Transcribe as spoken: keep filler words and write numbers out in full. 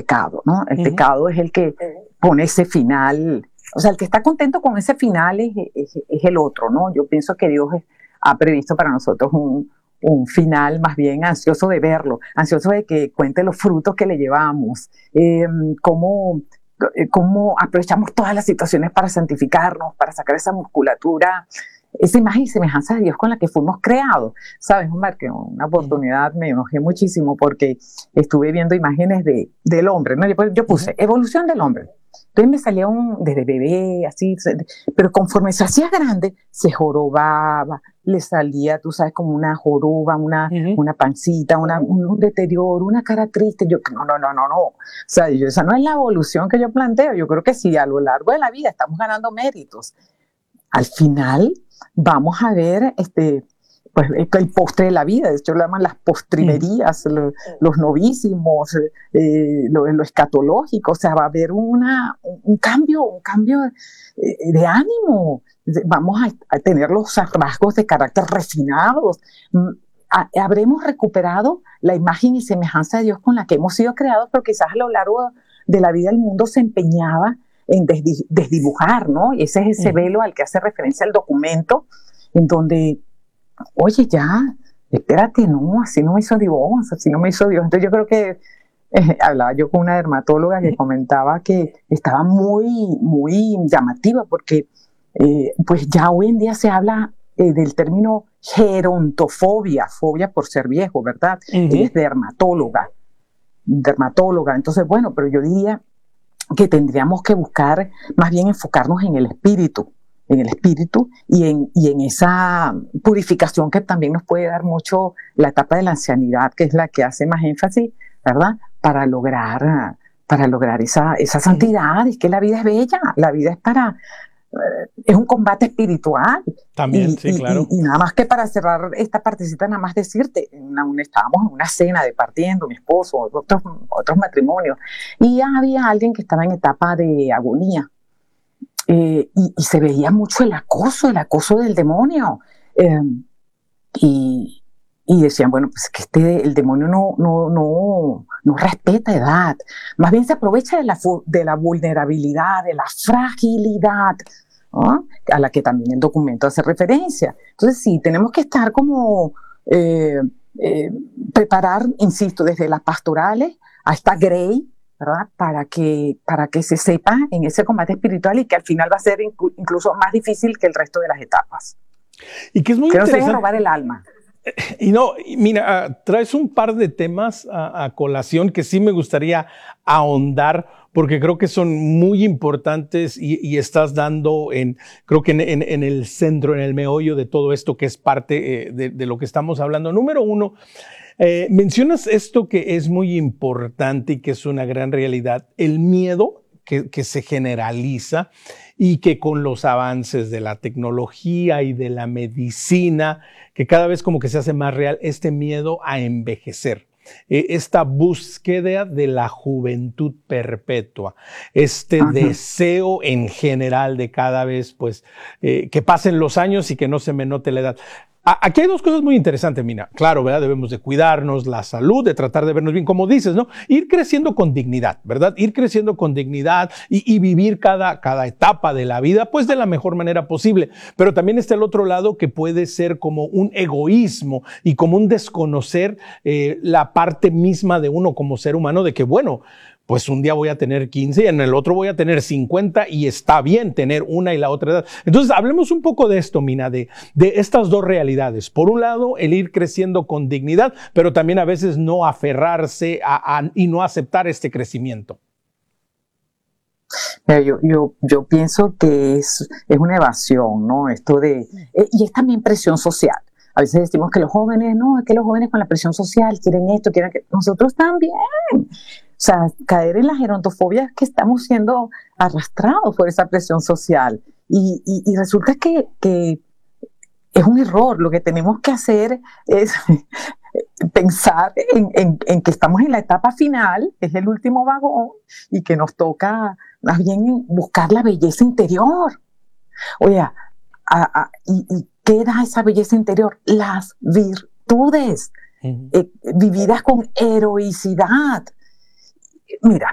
pecado, ¿no? El uh-huh. pecado es el que Uh-huh. pone ese final, o sea, el que está contento con ese final es, es, es el otro, ¿no? Yo pienso que Dios ha previsto para nosotros un, un final más bien ansioso de verlo, ansioso de que cuente los frutos que le llevamos, eh, cómo, cómo aprovechamos todas las situaciones para santificarnos, para sacar esa musculatura, esa imagen y semejanza de Dios con la que fuimos creados. ¿Sabes, Omar? Que una oportunidad me enojé muchísimo porque estuve viendo imágenes de, del hombre, ¿no? Yo, yo puse uh-huh. evolución del hombre. Entonces me salía un, desde bebé, así, pero conforme se hacía grande, se jorobaba, le salía, tú sabes, como una joroba, una, uh-huh. una pancita, una, un, un deterioro, una cara triste. Yo, no, no, no, no, no. O sea, yo, esa no es la evolución que yo planteo. Yo creo que si a lo largo de la vida estamos ganando méritos, al final vamos a ver este, pues, el postre de la vida. De hecho, lo llaman las postrimerías, lo, los novísimos, eh, lo, lo escatológico. O sea, va a haber una, un cambio, un cambio de, de ánimo. Vamos a, a tener los rasgos de carácter refinados. A, habremos recuperado la imagen y semejanza de Dios con la que hemos sido creados, pero quizás a lo largo de la vida el mundo se empeñaba en desdibujar, ¿no? Y ese es ese velo al que hace referencia el documento, en donde, oye, ya, espérate, no, así no me hizo Dios, así no me hizo Dios. Entonces yo creo que, eh, hablaba yo con una dermatóloga que comentaba que estaba muy, muy llamativa, porque eh, pues ya hoy en día se habla eh, del término gerontofobia, fobia por ser viejo, ¿verdad? Uh-huh. Ella es dermatóloga, dermatóloga. Entonces, bueno, pero yo diría que tendríamos que buscar, más bien enfocarnos en el espíritu, en el espíritu y en, y en esa purificación que también nos puede dar mucho la etapa de la ancianidad, que es la que hace más énfasis, ¿verdad? Para lograr, para lograr esa, esa santidad. Es que la vida es bella, la vida es para, eh, es un combate espiritual. También, y, sí, y, claro. Y, y nada más que para cerrar esta partecita, nada más decirte, una, una, estábamos en una cena departiendo, mi esposo, otros, otros matrimonios, y había alguien que estaba en etapa de agonía, eh, y, y se veía mucho el acoso, el acoso del demonio, eh, y, y decían, bueno, pues que este, el demonio no, no, no, no respeta edad, más bien se aprovecha de la, de la vulnerabilidad, de la fragilidad, ¿no? A la que también el documento hace referencia. Entonces sí, tenemos que estar como eh, eh, preparar, insisto, desde las pastorales hasta Grey, ¿verdad? Para que, para que se sepa en ese combate espiritual y que al final va a ser inclu- incluso más difícil que el resto de las etapas. Y que es muy que no interesante. Se deje robar el alma. Y no, mira, uh, traes un par de temas a, a colación que sí me gustaría ahondar, porque creo que son muy importantes y, y estás dando, en, creo que en, en, en el centro, en el meollo de todo esto que es parte eh, de, de lo que estamos hablando. Número uno, eh, mencionas esto que es muy importante y que es una gran realidad, el miedo que, que se generaliza y que con los avances de la tecnología y de la medicina, que cada vez como que se hace más real este miedo a envejecer. Eh, esta búsqueda de la juventud perpetua, este Ajá. deseo en general de cada vez, pues, eh, que pasen los años y que no se me note la edad. Aquí hay dos cosas muy interesantes, Mina. Claro, ¿verdad? Debemos de cuidarnos, la salud, de tratar de vernos bien, como dices, ¿no? Ir creciendo con dignidad, ¿verdad? Ir creciendo con dignidad y, y vivir cada, cada etapa de la vida, pues, de la mejor manera posible. Pero también está el otro lado que puede ser como un egoísmo y como un desconocer eh, la parte misma de uno como ser humano, de que, bueno, pues un día voy a tener quince y en el otro voy a tener cincuenta y está bien tener una y la otra edad. Entonces, hablemos un poco de esto, Mina, de, de estas dos realidades. Por un lado, el ir creciendo con dignidad, pero también a veces no aferrarse a, a, y no aceptar este crecimiento. Yo, yo, yo pienso que es, es una evasión, ¿no? Esto de, eh, y es también presión social. A veces decimos que los jóvenes, no, es que los jóvenes con la presión social quieren esto, quieren que nosotros también. O sea, caer en la gerontofobia es que estamos siendo arrastrados por esa presión social. Y, y, y resulta que, que es un error. Lo que tenemos que hacer es pensar en, en, en que estamos en la etapa final, es el último vagón, y que nos toca más bien buscar la belleza interior. Oye, a, a, y, y ¿qué da esa belleza interior? Las virtudes, uh-huh. eh, vividas con heroicidad. Mira,